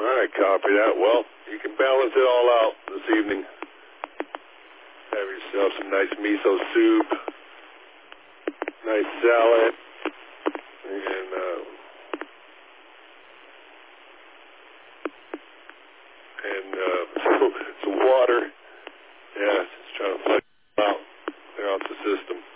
right, copy that. Well, you can balance it all out this evening. Have yourself some nice miso soup, nice salad, and some water. Yeah, just trying to flush it out, clear out the system.